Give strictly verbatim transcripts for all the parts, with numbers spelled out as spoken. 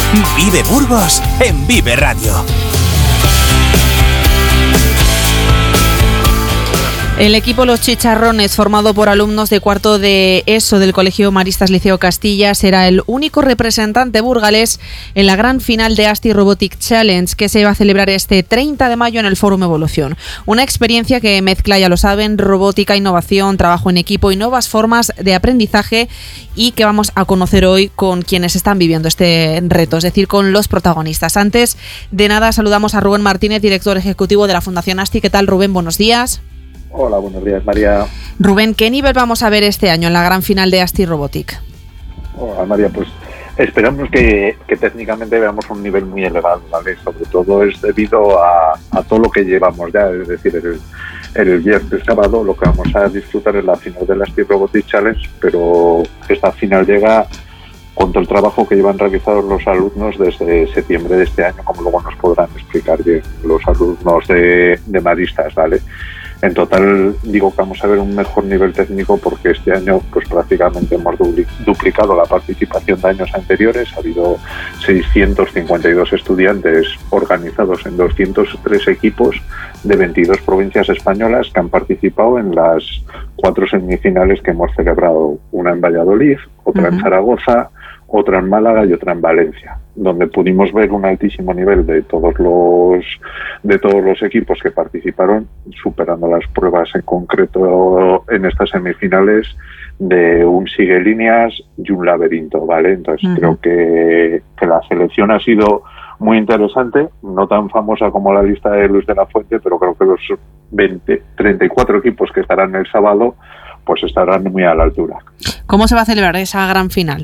Vive Burgos en Vive Radio. El equipo Los Chicharrones, formado por alumnos de cuarto de ESO del Colegio Maristas Liceo Castilla, será el único representante burgalés en la gran final de ASTI Robotic Challenge, que se va a celebrar este treinta de mayo en el Fórum Evolución. Una experiencia que mezcla, ya lo saben, robótica, innovación, trabajo en equipo y nuevas formas de aprendizaje, y que vamos a conocer hoy con quienes están viviendo este reto, es decir, con los protagonistas. Antes de nada, saludamos a Rubén Martínez, director ejecutivo de la Fundación ASTI. ¿Qué tal, Rubén? Buenos días. Hola, buenos días, María. Rubén, ¿qué nivel vamos a ver este año en la gran final de ASTI Robotic? Hola, María, pues esperamos que, que técnicamente veamos un nivel muy elevado, ¿vale? Sobre todo es debido a, a todo lo que llevamos ya, es decir, el, el viernes sábado lo que vamos a disfrutar es la final de la ASTI Robotic Challenge, pero esta final llega con todo el trabajo que llevan realizados los alumnos desde septiembre de este año, como luego nos podrán explicar bien los alumnos de, de Maristas, ¿vale? En total digo que vamos a ver un mejor nivel técnico porque este año pues prácticamente hemos duplicado la participación de años anteriores. Ha habido seiscientos cincuenta y dos estudiantes organizados en doscientos tres equipos de veintidós provincias españolas que han participado en las cuatro semifinales que hemos celebrado, una en Valladolid, otra uh-huh. en Zaragoza, otra en Málaga y otra en Valencia, donde pudimos ver un altísimo nivel de todos los de todos los equipos que participaron, superando las pruebas en concreto en estas semifinales de un sigue líneas y un laberinto, ¿vale? Entonces uh-huh. creo que, que la selección ha sido muy interesante, no tan famosa como la lista de Luis de la Fuente, pero creo que los veinte, treinta y cuatro equipos que estarán el sábado pues estarán muy a la altura. ¿Cómo se va a celebrar esa gran final?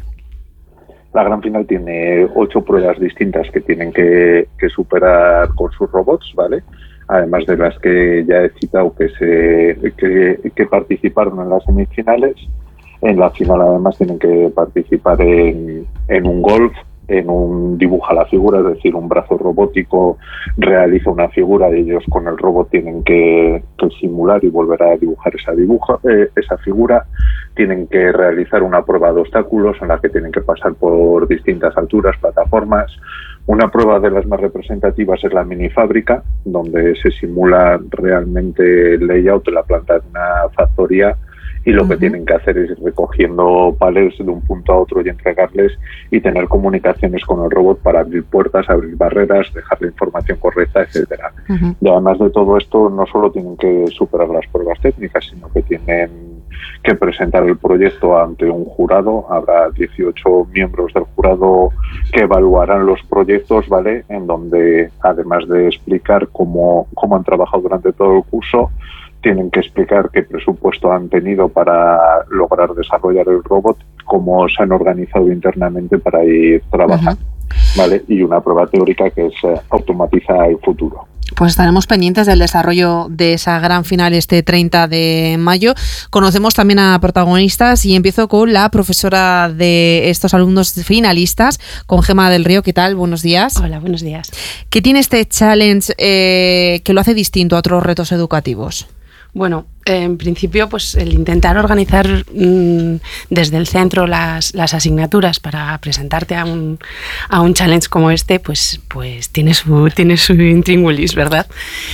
La gran final tiene ocho pruebas distintas que tienen que, que superar con sus robots, ¿vale? Además de las que ya he citado que se que, que participaron en las semifinales. En la final además tienen que participar en, en un golf, en un dibuja la figura, es decir, un brazo robótico realiza una figura y ellos con el robot tienen que, que simular y volver a dibujar esa dibuja, eh, esa figura. Tienen que realizar una prueba de obstáculos en la que tienen que pasar por distintas alturas, plataformas. Una prueba de las más representativas es la mini fábrica, donde se simula realmente el layout de la planta de una factoría, y lo uh-huh. que tienen que hacer es ir recogiendo palets de un punto a otro y entregarles y tener comunicaciones con el robot para abrir puertas, abrir barreras, dejar la información correcta, etcétera. Uh-huh. Y además de todo esto, no solo tienen que superar las pruebas técnicas, sino que tienen que presentar el proyecto ante un jurado. Habrá dieciocho miembros del jurado que evaluarán los proyectos, ¿vale? En donde, además de explicar cómo, cómo han trabajado durante todo el curso, tienen que explicar qué presupuesto han tenido para lograr desarrollar el robot, cómo se han organizado internamente para ir trabajando, uh-huh. ¿vale? Y una prueba teórica que es eh, automatiza el futuro. Pues estaremos pendientes del desarrollo de esa gran final este treinta de mayo. Conocemos también a protagonistas y empiezo con la profesora de estos alumnos finalistas, con Gemma del Río. ¿Qué tal? Buenos días. Hola, buenos días. ¿Qué tiene este challenge eh, que lo hace distinto a otros retos educativos? Bueno, en principio, pues el intentar organizar mmm, desde el centro las, las asignaturas para presentarte a un, a un challenge como este, pues, pues tiene su, tiene su intríngulis, ¿verdad?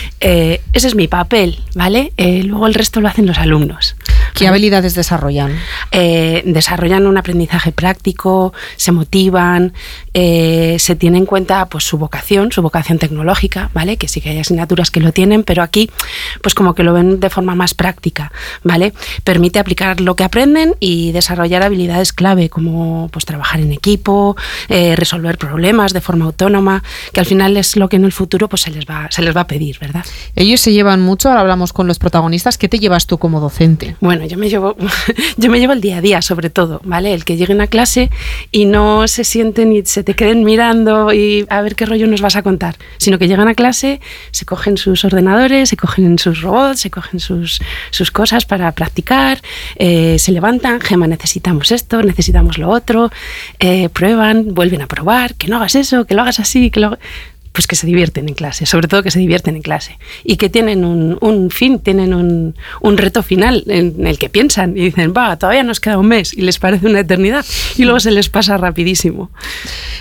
Eh, ese es mi papel, ¿vale? Eh, luego el resto lo hacen los alumnos. ¿Qué ¿vale? habilidades desarrollan? Eh, desarrollan un aprendizaje práctico, se motivan, eh, se tiene en cuenta pues su vocación, su vocación tecnológica, ¿vale? Que sí que hay asignaturas que lo tienen, pero aquí pues como que lo ven de forma más práctica, ¿vale? Permite aplicar lo que aprenden y desarrollar habilidades clave como pues trabajar en equipo, eh, resolver problemas de forma autónoma, que al final es lo que en el futuro pues se les va, se les va a pedir, ¿verdad? Ellos se llevan mucho, ahora hablamos con los protagonistas. ¿Qué te llevas tú como docente? Bueno, yo me llevo yo me llevo el día a día, sobre todo, ¿vale? El que lleguen a clase y no se sienten y se te queden mirando y a ver qué rollo nos vas a contar, sino que llegan a clase, se cogen sus ordenadores, se cogen sus robots, se cogen sus sus cosas para practicar, eh, se levantan, Gemma, necesitamos esto, necesitamos lo otro, eh, prueban, vuelven a probar, que no hagas eso, que lo hagas así, que lo... pues que se divierten en clase, sobre todo que se divierten en clase y que tienen un, un fin, tienen un, un reto final en el que piensan y dicen, va, todavía nos queda un mes y les parece una eternidad y luego se les pasa rapidísimo.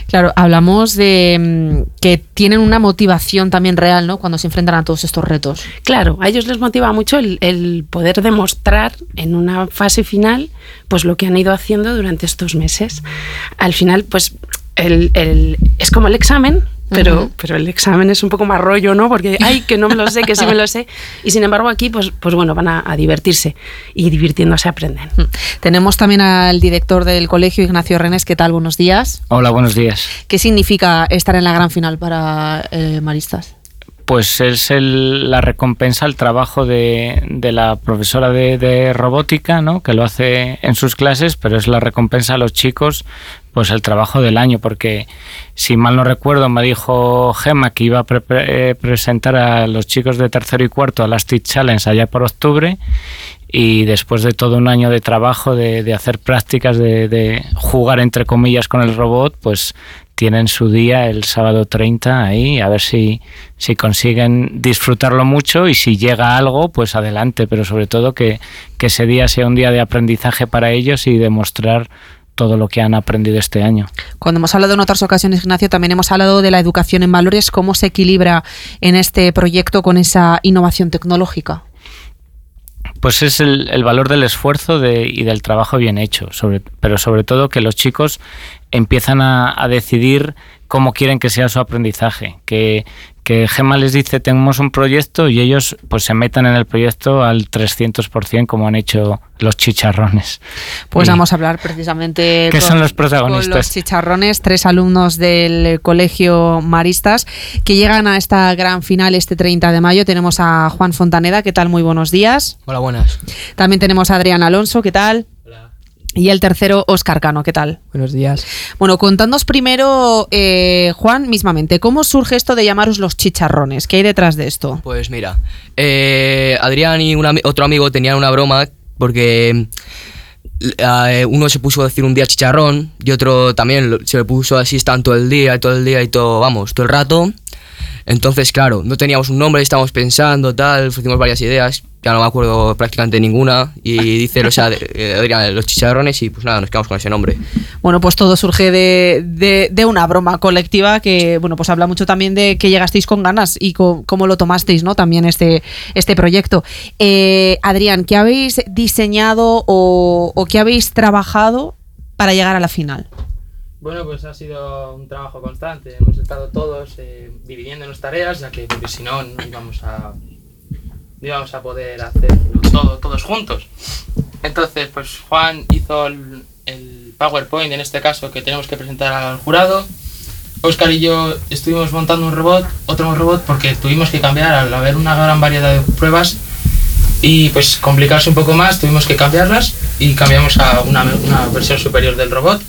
Claro, hablamos de mm, que tienen una motivación también real, ¿no? Cuando se enfrentan a todos estos retos. Claro, a ellos les motiva mucho el, el poder demostrar en una fase final pues lo que han ido haciendo durante estos meses. Al final, pues el, el, es como el examen, pero, uh-huh. pero el examen es un poco más rollo, ¿no? Porque, ay, que no me lo sé, que sí me lo sé. Y sin embargo aquí, pues, pues bueno, van a, a divertirse y divirtiéndose aprenden. Tenemos también al director del colegio, Ignacio Renes. ¿Qué tal? Buenos días. Hola, buenos días. ¿Qué significa estar en la gran final para eh, Maristas? Pues es el, la recompensa al trabajo de, de la profesora de, de robótica, ¿no? Que lo hace en sus clases, pero es la recompensa a los chicos, pues el trabajo del año, porque si mal no recuerdo me dijo Gemma que iba a pre- pre- presentar a los chicos de tercero y cuarto a las Teach Challenge allá por octubre, y después de todo un año de trabajo, de, de hacer prácticas, de, de jugar entre comillas con el robot, pues tienen su día el sábado treinta ahí, a ver si, si consiguen disfrutarlo mucho, y si llega algo, pues adelante, pero sobre todo que, que ese día sea un día de aprendizaje para ellos y demostrar todo lo que han aprendido este año. Cuando hemos hablado en otras ocasiones, Ignacio, también hemos hablado de la educación en valores, cómo se equilibra en este proyecto con esa innovación tecnológica. Pues es el, el valor del esfuerzo de, y del trabajo bien hecho, sobre, pero sobre todo que los chicos empiezan a, a decidir cómo quieren que sea su aprendizaje, que, que Gemma les dice tenemos un proyecto y ellos pues se metan en el proyecto al trescientos por ciento como han hecho los chicharrones. Pues y vamos a hablar precisamente ¿qué con, son los protagonistas? Con los chicharrones, tres alumnos del colegio Maristas que llegan a esta gran final este treinta de mayo. Tenemos a Juan Fontaneda, ¿qué tal? Muy buenos días. Hola, buenas. También tenemos a Adrián Alonso, ¿qué tal? Hola. Y el tercero, Óscar Cano, ¿qué tal? Buenos días. Bueno, contadnos primero, eh, Juan, mismamente, ¿cómo surge esto de llamaros los chicharrones? ¿Qué hay detrás de esto? Pues mira, eh, Adrián y un ami- otro amigo tenían una broma porque eh, uno se puso a decir un día chicharrón y otro también lo, se le puso así, están todo el día y todo el día y todo, vamos, todo el rato. Entonces, claro, no teníamos un nombre, estábamos pensando, tal, ofrecimos varias ideas, ya no me acuerdo prácticamente ninguna, y dice, o sea, eh, Adrián, los chicharrones, y pues nada, nos quedamos con ese nombre. Bueno, pues todo surge de, de, de una broma colectiva que, bueno, pues habla mucho también de que llegasteis con ganas y con, cómo lo tomasteis, ¿no? También este, este proyecto. Eh, Adrián, ¿qué habéis diseñado o, o qué habéis trabajado para llegar a la final? Bueno, pues ha sido un trabajo constante. Hemos estado todos eh, dividiéndonos tareas, ya que porque si no, no íbamos a, no íbamos a poder hacerlo todo, todos juntos. Entonces, pues Juan hizo el, el PowerPoint, en este caso, que tenemos que presentar al jurado. Óscar y yo estuvimos montando un robot, otro robot, porque tuvimos que cambiar, al haber una gran variedad de pruebas y pues complicarse un poco más, tuvimos que cambiarlas y cambiamos a una, una versión superior del robot.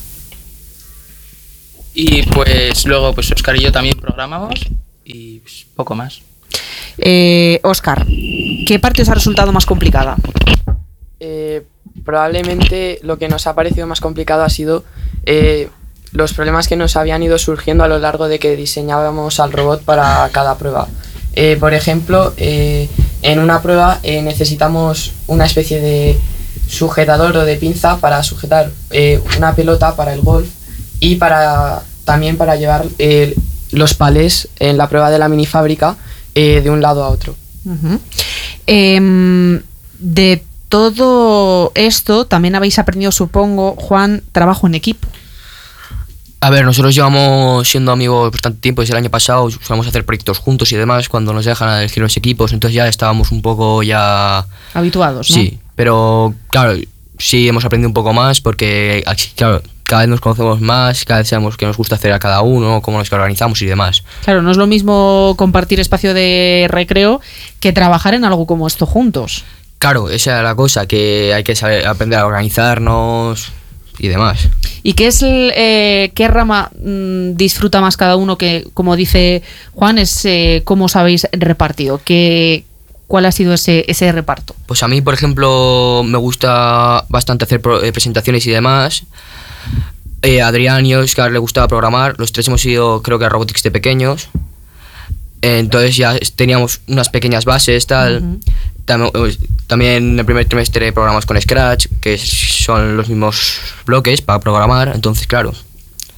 Y pues luego pues Óscar y yo también programamos y pues, poco más. Eh, Óscar, ¿qué parte os ha resultado más complicada? Eh, probablemente lo que nos ha parecido más complicado ha sido eh, los problemas que nos habían ido surgiendo a lo largo de que diseñábamos al robot para cada prueba. Eh, por ejemplo, eh, en una prueba eh, necesitamos una especie de sujetador o de pinza para sujetar eh, una pelota para el golf y para también para llevar eh, los palés en la prueba de la minifábrica eh, de un lado a otro. Uh-huh. Eh, de todo esto también habéis aprendido, supongo, Juan, trabajo en equipo. A ver, nosotros llevamos siendo amigos por tanto tiempo, desde el año pasado, solemos hacer proyectos juntos y demás, cuando nos dejan elegir los equipos, entonces ya estábamos un poco ya... habituados, ¿no? Sí, pero claro, sí hemos aprendido un poco más porque, claro, cada vez nos conocemos más, cada vez sabemos qué nos gusta hacer a cada uno, cómo nos organizamos y demás. Claro, no es lo mismo compartir espacio de recreo que trabajar en algo como esto juntos. Claro, esa es la cosa, que hay que saber aprender a organizarnos y demás. ¿Y qué es el, eh, qué rama mmm, disfruta más cada uno? Que, como dice Juan, es eh, cómo os habéis repartido. ¿Qué, ¿Cuál ha sido ese, ese reparto? Pues a mí, por ejemplo, me gusta bastante hacer pro- eh, presentaciones y demás. Eh, Adrián y Óscar le gustaba programar. Los tres hemos ido, creo que a Robotics de pequeños. Eh, entonces ya teníamos unas pequeñas bases, tal. Uh-huh. Tam- también en el primer trimestre programamos con Scratch, que son los mismos bloques para programar. Entonces, claro,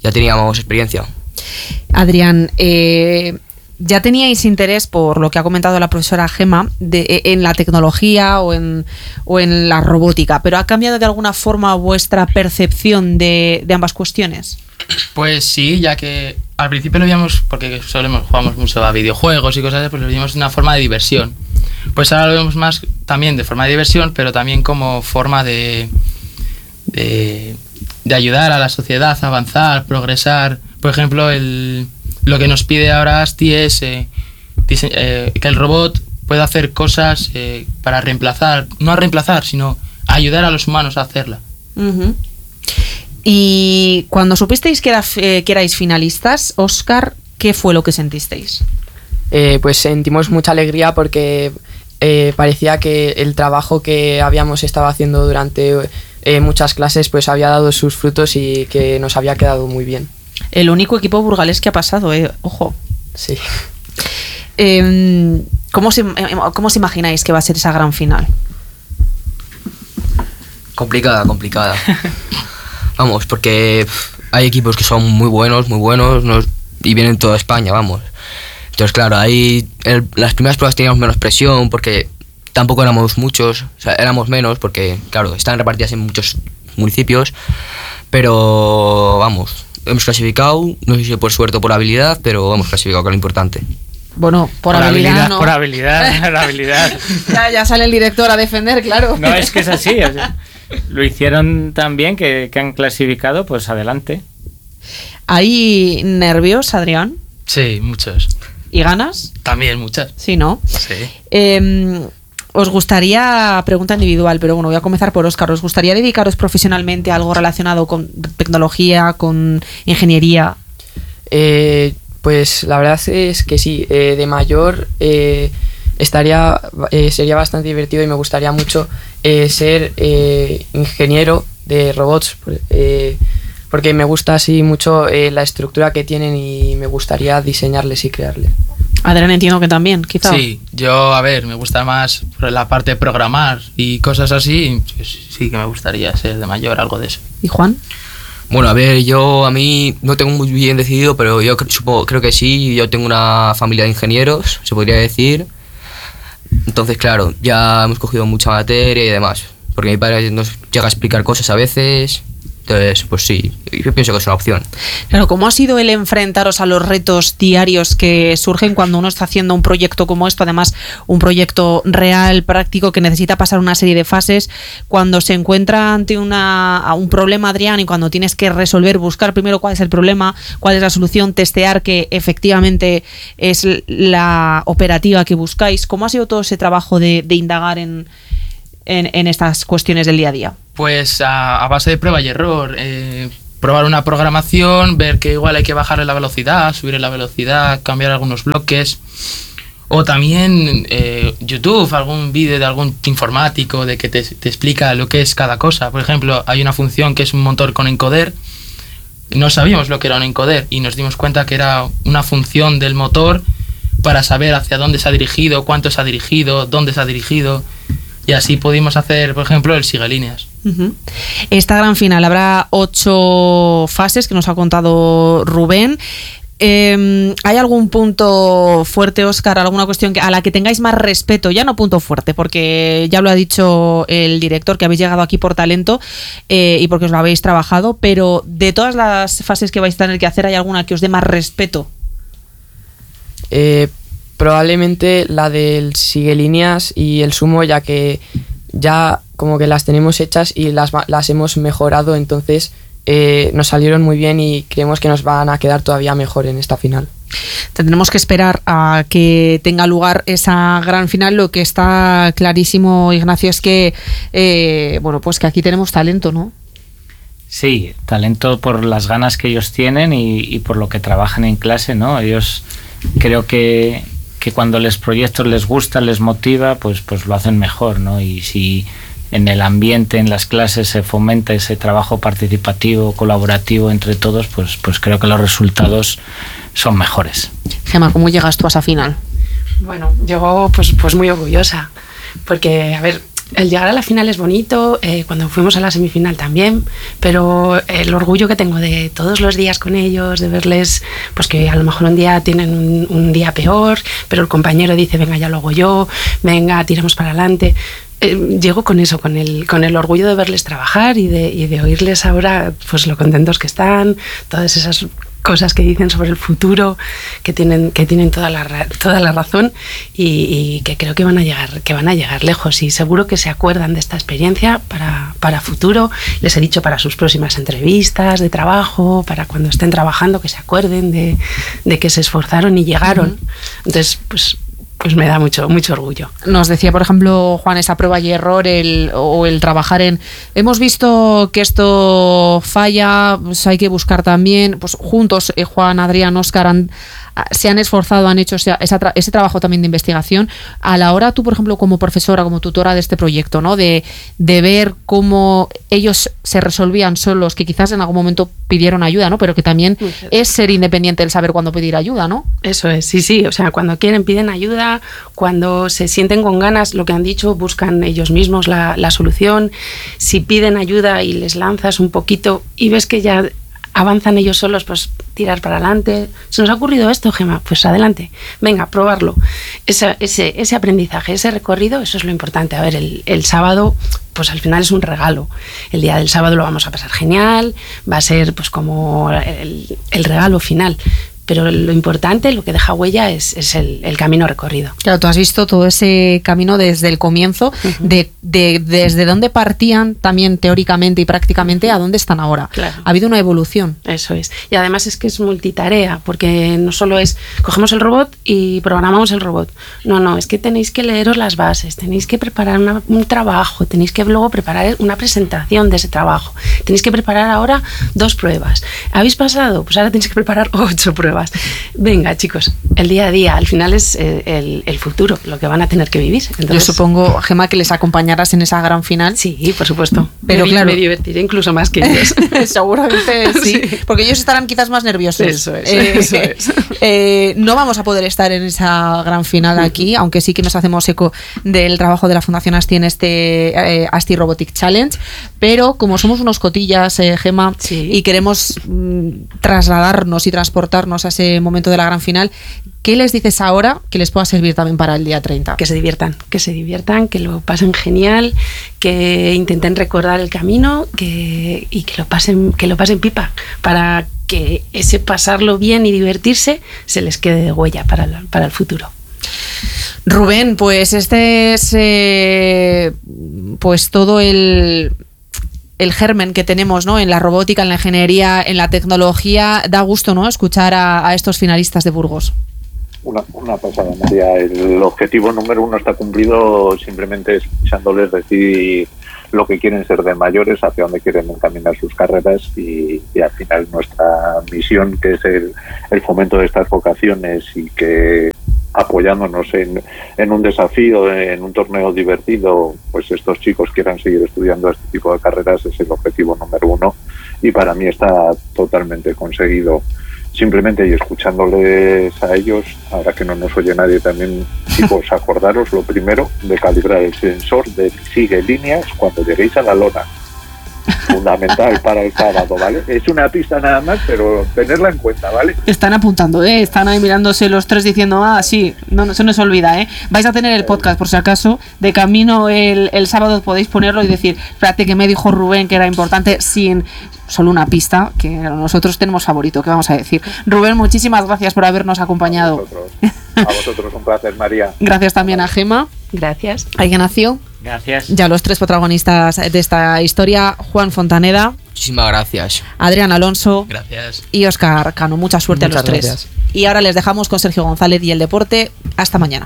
ya teníamos experiencia. Adrián, eh, ¿ya teníais interés, por lo que ha comentado la profesora Gemma, de, en la tecnología o en, o en la robótica? ¿Pero ha cambiado de alguna forma vuestra percepción de, de ambas cuestiones? Pues sí, ya que al principio lo veíamos, porque solemos jugamos mucho a videojuegos y cosas así, pues lo veíamos de una forma de diversión. Pues ahora lo vemos más también de forma de diversión, pero también como forma de, de, de ayudar a la sociedad a avanzar, progresar. Por ejemplo, el, lo que nos pide ahora ASTI es eh, dise, eh, que el robot pueda hacer cosas eh, para reemplazar, no a reemplazar, sino a ayudar a los humanos a hacerla. Uh-huh. Y cuando supisteis que, era, eh, que erais finalistas, Óscar, ¿qué fue lo que sentisteis? Eh, pues sentimos mucha alegría porque eh, parecía que el trabajo que habíamos estado haciendo durante eh, muchas clases pues había dado sus frutos y que nos había quedado muy bien. El único equipo burgalés que ha pasado, eh, ojo. Sí. Eh, ¿cómo, se, ¿Cómo os imagináis que va a ser esa gran final? Complicada, complicada. Vamos, porque hay equipos que son muy buenos, muy buenos, nos, y vienen de toda España, vamos. Entonces, claro, ahí el, las primeras pruebas teníamos menos presión porque tampoco éramos muchos, o sea, éramos menos porque, claro, están repartidas en muchos municipios, pero vamos, hemos clasificado, no sé si por suerte o por habilidad, pero hemos clasificado, que es lo importante. Bueno, por, por habilidad, habilidad, ¿no? Por habilidad, por habilidad. ya, ya sale el director a defender, claro. No, es que es así, o sea, lo hicieron tan bien que, que han clasificado, pues adelante. ¿Hay nervios, Adrián? Sí, muchos. ¿Y ganas? También muchas. Sí, ¿no? Sí. Eh, os gustaría, pregunta individual, pero bueno, voy a comenzar por Óscar. ¿Os gustaría dedicaros profesionalmente a algo relacionado con tecnología, con ingeniería? Eh, pues la verdad es que sí. Eh, de mayor eh, estaría, eh, sería bastante divertido y me gustaría mucho eh, ser eh, ingeniero de robots. Eh, porque me gusta así mucho eh, la estructura que tienen y me gustaría diseñarles y crearles. Adrián, entiendo que también, quizá. Sí, yo, a ver, me gusta más la parte de programar y cosas así, pues sí que me gustaría ser de mayor, algo de eso. ¿Y Juan? Bueno, a ver, yo a mí no tengo muy bien decidido, pero yo supongo, creo que sí, yo tengo una familia de ingenieros, se podría decir. Entonces, claro, ya hemos cogido mucha materia y demás, porque mi padre nos llega a explicar cosas a veces. Entonces, pues sí, yo pienso que es una opción. Claro, ¿cómo ha sido el enfrentaros a los retos diarios que surgen cuando uno está haciendo un proyecto como esto? Además, un proyecto real, práctico, que necesita pasar una serie de fases. Cuando se encuentra ante una, un problema, Adrián, y cuando tienes que resolver, buscar primero cuál es el problema, cuál es la solución, testear que efectivamente es la operativa que buscáis. ¿Cómo ha sido todo ese trabajo de, de indagar en, en, en estas cuestiones del día a día? Pues a, a base de prueba y error, eh, probar una programación, ver que igual hay que bajarle la velocidad, subirle la velocidad, cambiar algunos bloques, o también eh, YouTube, algún vídeo de algún informático de que te, te explica lo que es cada cosa. Por ejemplo, hay una función que es un motor con encoder, no sabíamos lo que era un encoder y nos dimos cuenta que era una función del motor para saber hacia dónde se ha dirigido, cuánto se ha dirigido, dónde se ha dirigido. Y así pudimos hacer, por ejemplo, el sigue líneas. Uh-huh. Esta gran final habrá ocho fases que nos ha contado Rubén. Eh, ¿Hay algún punto fuerte, Óscar, alguna cuestión que, a la que tengáis más respeto? Ya no punto fuerte, porque ya lo ha dicho el director, que habéis llegado aquí por talento eh, y porque os lo habéis trabajado, pero de todas las fases que vais a tener que hacer, ¿hay alguna que os dé más respeto? Eh... Probablemente la del sigue líneas y el sumo, ya que ya como que las tenemos hechas y las, las hemos mejorado, entonces eh, nos salieron muy bien y creemos que nos van a quedar todavía mejor en esta final. Tendremos que esperar a que tenga lugar esa gran final. Lo que está clarísimo, Ignacio, es que eh, bueno, pues que aquí tenemos talento, ¿no? Sí, talento por las ganas que ellos tienen y, y por lo que trabajan en clase, ¿no? Ellos creo que que cuando los proyectos les gusta, les motiva, pues, pues lo hacen mejor, ¿no? Y si en el ambiente, en las clases se fomenta ese trabajo participativo, colaborativo entre todos, pues, pues creo que los resultados son mejores. Gemma, ¿cómo llegas tú a esa final? Bueno, yo pues, pues muy orgullosa, porque, a ver, el llegar a la final es bonito, eh, cuando fuimos a la semifinal también, pero el orgullo que tengo de todos los días con ellos, de verles, pues que a lo mejor un día tienen un, un día peor, pero el compañero dice, venga, ya lo hago yo, venga, tiramos para adelante. Eh, llego con eso, con el, con el orgullo de verles trabajar y de, y de oírles ahora pues lo contentos que están, todas esas cosas que dicen sobre el futuro, que tienen, que tienen toda la, toda la razón y, y que creo que van a llegar, que van a llegar lejos, y seguro que se acuerdan de esta experiencia para, para futuro. Les he dicho para sus próximas entrevistas de trabajo, para cuando estén trabajando, que se acuerden de, de que se esforzaron y llegaron. Uh-huh. Entonces, pues pues me da mucho mucho orgullo. Nos decía, por ejemplo, Juan, esa prueba y error el, o el trabajar en... Hemos visto que esto falla, pues hay que buscar también, pues juntos, eh, Juan, Adrián, Óscar, han, se han esforzado, han hecho ese, esa, ese trabajo también de investigación. A la hora, tú, por ejemplo, como profesora, como tutora de este proyecto, ¿no? De, de ver cómo ellos se resolvían solos, que quizás en algún momento pidieron ayuda, ¿no? Pero que también es ser independiente el saber cuándo pedir ayuda, ¿no? Eso es, sí, sí. O sea, cuando quieren piden ayuda, cuando se sienten con ganas, lo que han dicho, buscan ellos mismos la, la solución. Si piden ayuda y les lanzas un poquito y ves que ya avanzan ellos solos, pues tirar para adelante. ¿Se nos ha ocurrido esto, Gemma? Pues adelante, venga, probarlo. Ese, ese, ese aprendizaje, ese recorrido, eso es lo importante. A ver, el, el sábado, pues al final es un regalo. El día del sábado lo vamos a pasar genial, va a ser pues como el, el regalo final. Pero lo importante, lo que deja huella es, es el, el camino recorrido. Claro, tú has visto todo ese camino desde el comienzo, uh-huh. de, de desde dónde partían también teóricamente y prácticamente a dónde están ahora. Claro. Ha habido una evolución. Eso es. Y además es que es multitarea, porque no solo es cogemos el robot y programamos el robot. No, no, es que tenéis que leeros las bases, tenéis que preparar una, un trabajo, tenéis que luego preparar una presentación de ese trabajo, tenéis que preparar ahora dos pruebas. ¿Habéis pasado? Pues ahora tenéis que preparar ocho pruebas. Venga, chicos, el día a día al final es el, el, el futuro, lo que van a tener que vivir. Entonces, yo supongo, Gemma, que les acompañarás en esa gran final. Sí, por supuesto. Pero me, claro, me divertiré incluso más que ellos. Seguramente sí, sí, porque ellos estarán quizás más nerviosos. Eso es. Eh, eso es. Eh, no vamos a poder estar en esa gran final aquí, aunque sí que nos hacemos eco del trabajo de la Fundación ASTI en este eh, ASTI Robotic Challenge, pero como somos unos cotillas, eh, Gemma, sí. y queremos mm, trasladarnos y transportarnos a ese momento de la gran final, ¿qué les dices ahora que les pueda servir también para el día treinta? Que se diviertan, que se diviertan, que lo pasen genial, que intenten recordar el camino, que, y que lo pasen, que lo pasen pipa, para que ese pasarlo bien y divertirse se les quede de huella para el, para el futuro. Rubén, pues este es eh, pues todo el... el germen que tenemos, ¿no? En la robótica, en la ingeniería, en la tecnología. Da gusto, ¿no? Escuchar a, a estos finalistas de Burgos. Una, una pasada, María. El objetivo número uno está cumplido simplemente escuchándoles decir lo que quieren ser de mayores, hacia dónde quieren encaminar sus carreras y, y al final nuestra misión, que es el, el fomento de estas vocaciones y que apoyándonos en, en un desafío, en un torneo divertido, pues estos chicos quieran seguir estudiando este tipo de carreras, es el objetivo número uno y para mí está totalmente conseguido. Simplemente y escuchándoles a ellos, ahora que no nos oye nadie también, chicos, acordaros lo primero de calibrar el sensor de sigue líneas cuando lleguéis a la lona. Fundamental para el sábado, ¿vale? Es una pista nada más, pero tenerla en cuenta, ¿vale? Están apuntando, ¿eh? Están ahí mirándose los tres diciendo, ah, sí, no, no se nos olvida, ¿eh? Vais a tener el podcast, por si acaso, de camino el, el sábado podéis ponerlo y decir, espérate, que me dijo Rubén que era importante, sin solo una pista, que nosotros tenemos favorito, ¿qué vamos a decir? Rubén, muchísimas gracias por habernos acompañado. A vosotros, a vosotros un placer, María. Gracias también a Gemma. Gracias. A Ignacio. Gracias. Ya los tres protagonistas de esta historia, Juan Fontaneda. Muchísimas gracias. Adrián Alonso. Gracias. Y Óscar Cano. Mucha suerte Muchas a los tres. gracias. Y ahora les dejamos con Sergio González y el deporte. Hasta mañana.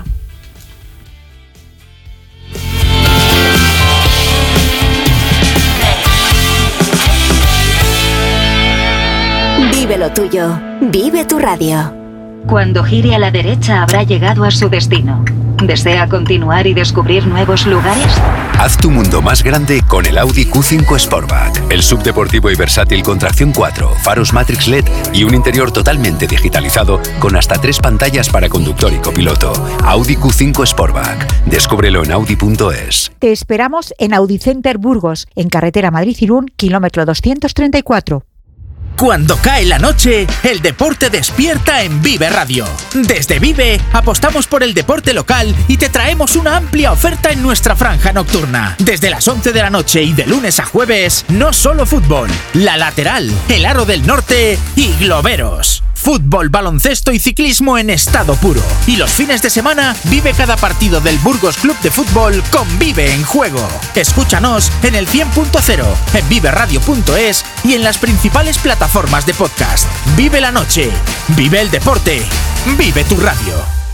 Vive lo tuyo. Vive tu radio. Cuando gire a la derecha habrá llegado a su destino. ¿Desea continuar y descubrir nuevos lugares? Haz tu mundo más grande con el Audi Q cinco Sportback. El subdeportivo y versátil con tracción cuatro, faros Matrix L E D y un interior totalmente digitalizado con hasta tres pantallas para conductor y copiloto. Audi Q cinco Sportback. Descúbrelo en audi punto es. Te esperamos en Audi Center Burgos, en carretera Madrid-Irún, kilómetro doscientos treinta y cuatro. Cuando cae la noche, el deporte despierta en Vive Radio. Desde Vive apostamos por el deporte local y te traemos una amplia oferta en nuestra franja nocturna. Desde las once de la noche y de lunes a jueves, no solo fútbol, La Lateral, el Aro del Norte y Globeros. Fútbol, baloncesto y ciclismo en estado puro. Y los fines de semana vive cada partido del Burgos Club de Fútbol con Vive en Juego. Escúchanos en el cien punto cero, en vive radio punto es y en las principales plataformas de podcast. Vive la noche, vive el deporte, vive tu radio.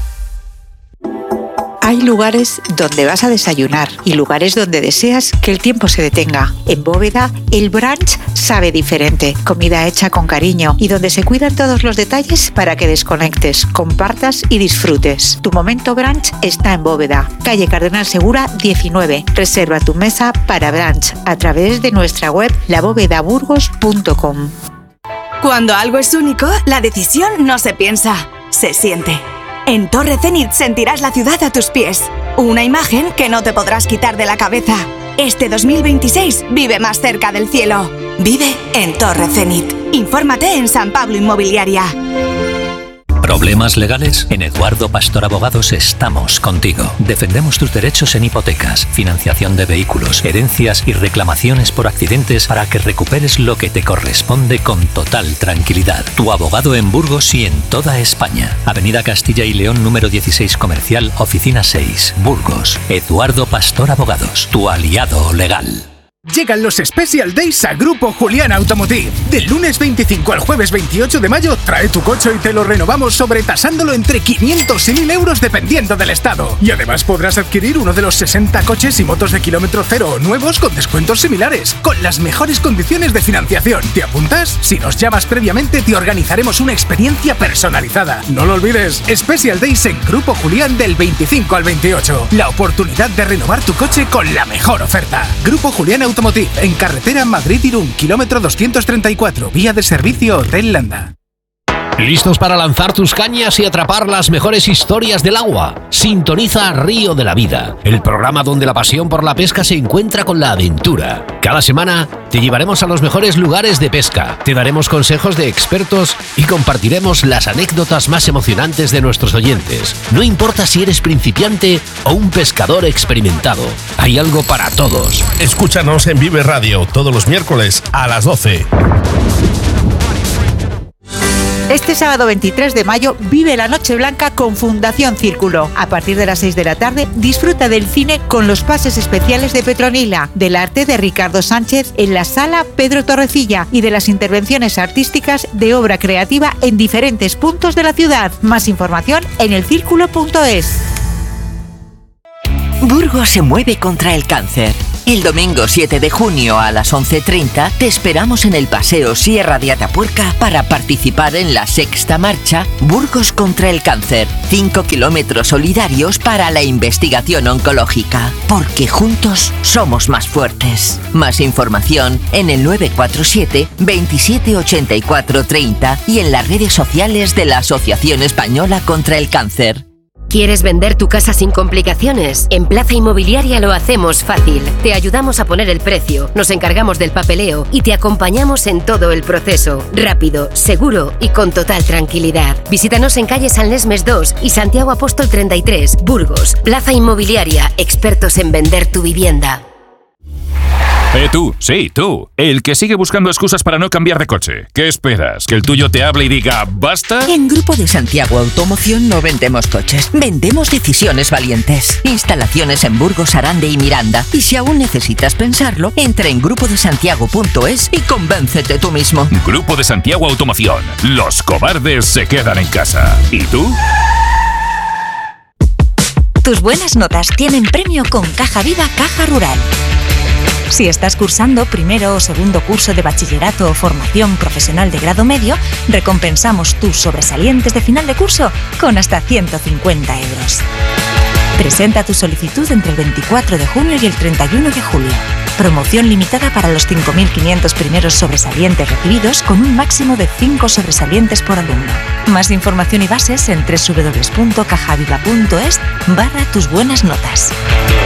Hay lugares donde vas a desayunar y lugares donde deseas que el tiempo se detenga. En Bóveda, el brunch sabe diferente. Comida hecha con cariño y donde se cuidan todos los detalles para que desconectes, compartas y disfrutes. Tu momento brunch está en Bóveda, calle Cardenal Segura diecinueve. Reserva tu mesa para brunch a través de nuestra web la bóveda burgos punto com. Cuando algo es único, la decisión no se piensa, se siente. En Torre Zenit sentirás la ciudad a tus pies. Una imagen que no te podrás quitar de la cabeza. Este dos mil veintiséis vive más cerca del cielo. Vive en Torre Zenit. Infórmate en San Pablo Inmobiliaria. ¿Problemas legales? En Eduardo Pastor Abogados estamos contigo. Defendemos tus derechos en hipotecas, financiación de vehículos, herencias y reclamaciones por accidentes para que recuperes lo que te corresponde con total tranquilidad. Tu abogado en Burgos y en toda España. Avenida Castilla y León número dieciséis Comercial, Oficina seis, Burgos. Eduardo Pastor Abogados, tu aliado legal. Llegan los Special Days a Grupo Julián Automotive. Del lunes veinticinco al jueves veintiocho de mayo, trae tu coche y te lo renovamos sobretasándolo entre quinientos y mil euros dependiendo del estado. Y además podrás adquirir uno de los sesenta coches y motos de kilómetro cero nuevos con descuentos similares, con las mejores condiciones de financiación. ¿Te apuntas? Si nos llamas previamente, te organizaremos una experiencia personalizada. No lo olvides, Special Days en Grupo Julián del veinticinco al veintiocho. La oportunidad de renovar tu coche con la mejor oferta. Grupo Julián Automotive. Automotive, en carretera Madrid-Irún, kilómetro doscientos treinta y cuatro, vía de servicio Hotel Landa. ¿Listos para lanzar tus cañas y atrapar las mejores historias del agua? Sintoniza Río de la Vida, el programa donde la pasión por la pesca se encuentra con la aventura. Cada semana te llevaremos a los mejores lugares de pesca, te daremos consejos de expertos y compartiremos las anécdotas más emocionantes de nuestros oyentes. No importa si eres principiante o un pescador experimentado, hay algo para todos. Escúchanos en Vive Radio todos los miércoles a las doce. Este sábado veintitrés de mayo vive la Noche Blanca con Fundación Círculo. A partir de las seis de la tarde disfruta del cine con los pases especiales de Petronila, del arte de Ricardo Sánchez en la sala Pedro Torrecilla y de las intervenciones artísticas de obra creativa en diferentes puntos de la ciudad. Más información en el círculo punto es. Burgos se mueve contra el cáncer. El domingo siete de junio a las once treinta te esperamos en el Paseo Sierra de Atapuerca para participar en la sexta marcha Burgos contra el cáncer. Cinco kilómetros solidarios para la investigación oncológica. Porque juntos somos más fuertes. Más información en el nueve cuatro siete, veintisiete ochenta y cuatro treinta y en las redes sociales de la Asociación Española contra el Cáncer. ¿Quieres vender tu casa sin complicaciones? En Plaza Inmobiliaria lo hacemos fácil. Te ayudamos a poner el precio, nos encargamos del papeleo y te acompañamos en todo el proceso. Rápido, seguro y con total tranquilidad. Visítanos en calle San Lesmes dos y Santiago Apóstol treinta y tres, Burgos. Plaza Inmobiliaria, expertos en vender tu vivienda. Eh, tú, sí, tú, el que sigue buscando excusas para no cambiar de coche. ¿Qué esperas? ¿Que el tuyo te hable y diga basta? En Grupo de Santiago Automoción no vendemos coches, vendemos decisiones valientes. Instalaciones en Burgos, Arande y Miranda. Y si aún necesitas pensarlo, entra en grupo de santiago punto es y convéncete tú mismo. Grupo de Santiago Automoción. Los cobardes se quedan en casa. ¿Y tú? Tus buenas notas tienen premio con Caja Viva Caja Rural. Si estás cursando primero o segundo curso de bachillerato o formación profesional de grado medio, recompensamos tus sobresalientes de final de curso con hasta ciento cincuenta euros. Presenta tu solicitud entre el veinticuatro de junio y el treinta y uno de julio. Promoción limitada para los cinco mil quinientos primeros sobresalientes recibidos con un máximo de cinco sobresalientes por alumno. Más información y bases en doble u doble u doble u punto cajaviva punto es barra tus buenas notas.